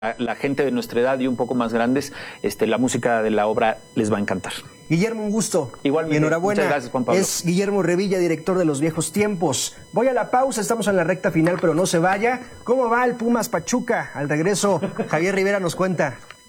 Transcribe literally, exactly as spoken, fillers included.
la gente de nuestra edad y un poco más grandes, este, la música de la obra les va a encantar. Guillermo, un gusto. Igualmente. Y enhorabuena. Muchas gracias, Juan Pablo. Es Guillermo Revilla, director de Los Viejos Tiempos. Voy a la pausa, estamos en la recta final, pero no se vaya. ¿Cómo va el Pumas Pachuca? Al regreso, Javier Rivera nos cuenta.